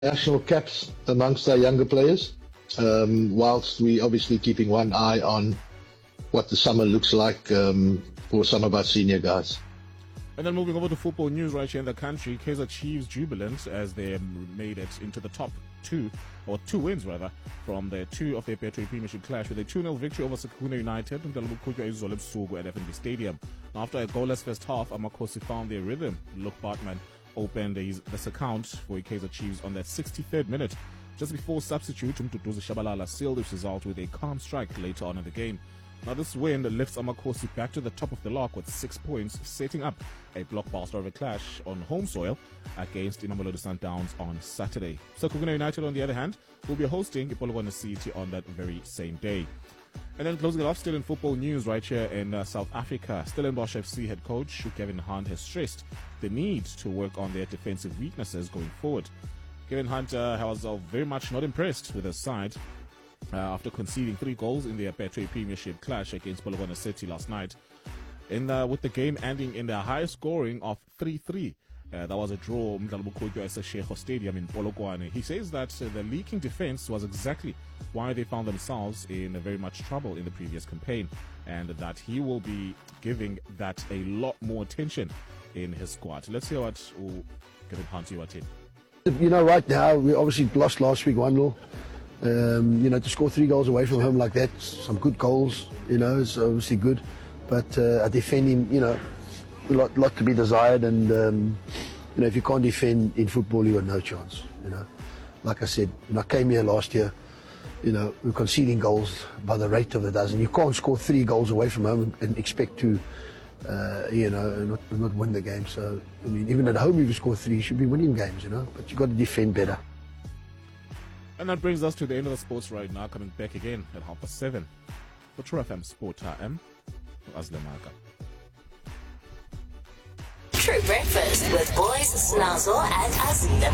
national caps amongst our younger players, whilst we obviously keeping one eye on what the summer looks like for some of our senior guys. And then moving over to football news right here in the country, Kaizer Chiefs jubilant as they made it into the top two wins rather, from the two of their Betway Premiership clash with a 2-0 victory over Sekhukhune United at FNB Stadium. After a goalless first half, Amakhosi found their rhythm. Luke Bartman opened this account for Kaizer Chiefs on that 63rd minute. Just before substitute, Mduduzi Shabalala sealed this result with a calm strike later on in the game. Now this win lifts Amakhosi back to the top of the log with 6 points, setting up a blockbuster of a clash on home soil against Mamelodi Sundowns on Saturday. Sekhukhune United, on the other hand, will be hosting Polokwane City on that very same day. And then closing it off, still in football news right here in South Africa, Stellenbosch FC head coach Kevin Hunt has stressed the need to work on their defensive weaknesses going forward. Kevin Hunt was very much not impressed with his side after conceding 3 goals in their Betway Premiership clash against Polokwane City last night. With the game ending in the high scoring of 3-3. That was a draw at Sheikho Stadium in Polokwane. He says that the leaking defense was exactly why they found themselves in very much trouble in the previous campaign, and that he will be giving that a lot more attention in his squad. Let's hear what Kevin Hunt did. Right now, we obviously lost last week 1-0. To score 3 goals away from home like that, some good goals, is obviously good. But our defending, a lot to be desired. And, if you can't defend in football, you have no chance, Like I said, when I came here last year, we're conceding goals by the rate of a dozen. You can't score 3 goals away from home and expect to, not win the game. So, even at home, if you score 3, you should be winning games, But you've got to defend better. And that brings us to the end of the sports right now, coming back again at 7:30 for True FM Sport. I am Aslam Maka. True Breakfast with Boys Snazo and Azila.